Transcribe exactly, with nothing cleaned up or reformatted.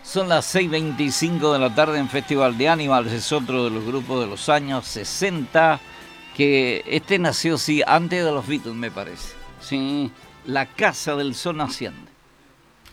Son las seis veinticinco de la tarde en Festival de Animals, es otro de los grupos de los años sesenta, que este nació, sí, antes de los Beatles, me parece. Sí, La Casa del Sol Naciente.